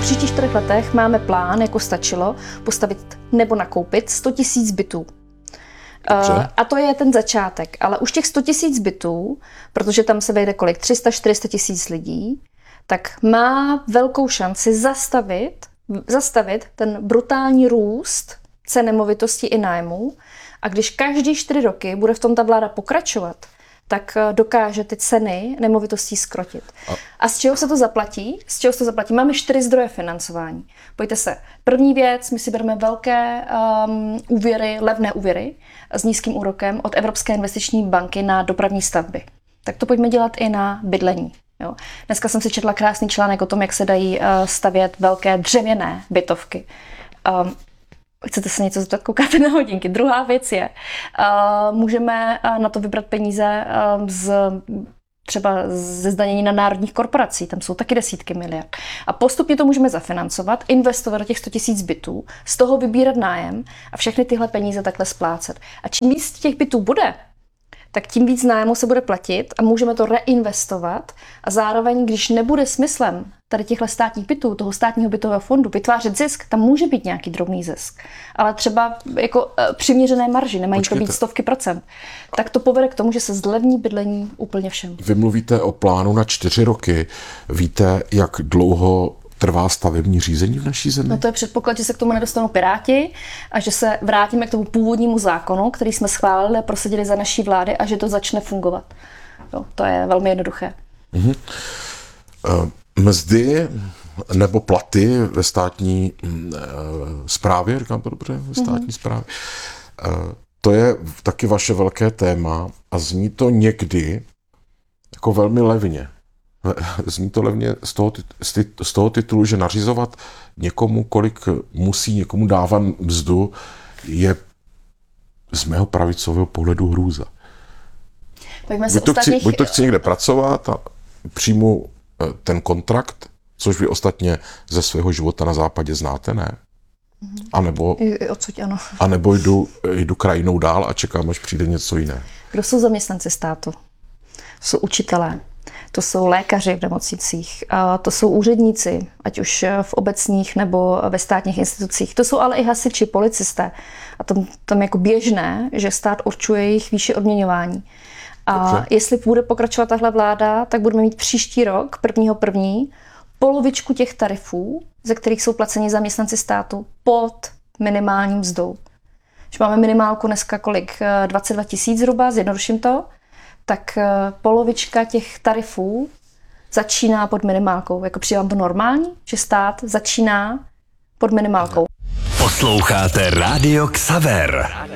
příštích 4 letech máme plán, jako stačilo, postavit nebo nakoupit 100 000 bytů. A to je ten začátek. Ale už těch 100 000 bytů, protože tam se vejde kolik? 300-400 000 lidí, tak má velkou šanci zastavit ten brutální růst cen nemovitostí i nájmů. A když každý 4 roky bude v tom ta vláda pokračovat, tak dokáže ty ceny nemovitostí zkrotit. A z čeho se to zaplatí? Máme 4 zdroje financování. Pojďte se. První věc, my si bereme velké úvěry, levné úvěry s nízkým úrokem od Evropské investiční banky na dopravní stavby. Tak to pojďme dělat i na bydlení. Jo. Dneska jsem si četla krásný článek o tom, jak se dají stavět velké dřevěné bytovky. Chcete se něco zeptat, koukáte na hodinky. Druhá věc je, můžeme na to vybrat peníze třeba ze zdanění na národních korporací, tam jsou taky desítky miliard. A postupně to můžeme zafinancovat, investovat do těch 100 000 bytů, z toho vybírat nájem a všechny tyhle peníze takhle splácet. A čím víc těch bytů bude, tak tím víc nájmu se bude platit a můžeme to reinvestovat a zároveň, když nebude smyslem tady těchto státních bytů, toho státního bytového fondu vytvářet zisk, tam může být nějaký drobný zisk, ale třeba jako přiměřené marži, nemají to být stovky procent, tak to povede k tomu, že se zlevní bydlení úplně všem. Vy mluvíte o plánu na 4 roky. Víte, jak dlouho trvá stavební řízení v naší zemi? No to je předpoklad, že se k tomu nedostanou Piráti a že se vrátíme k tomu původnímu zákonu, který jsme schválili a prosadili za naší vlády a že to začne fungovat. Jo, to je velmi jednoduché. Mzdy nebo platy ve státní správě, říkám to dobře, ve státní správě, to je taky vaše velké téma a zní to někdy jako velmi levně. Zní to levně z toho titulu, že nařizovat někomu, kolik musí někomu dávat mzdu, je z mého pravicového pohledu hrůza. Buď to chci někde pracovat a přijmu ten kontrakt, což vy ostatně ze svého života na západě znáte, ne? A nebo jdu krajinou dál a čekám, až přijde něco jiné. Kdo jsou zaměstnanci státu? Jsou učitelé. To jsou lékaři v nemocnicích, to jsou úředníci, ať už v obecních nebo ve státních institucích. To jsou ale i hasiči, policisté. A tam jako běžné, že stát určuje jejich výši odměňování. A jestli bude pokračovat tahle vláda, tak budeme mít příští rok, 1.1., polovičku těch tarifů, ze kterých jsou placeni zaměstnanci státu pod minimální mzdou. Když máme minimálku dneska kolik? 22 000 zhruba, zjednoduším to, tak polovička těch tarifů začíná pod minimálkou. Jako přijde vám to normální, že stát začíná pod minimálkou? Posloucháte Rádio Xaver.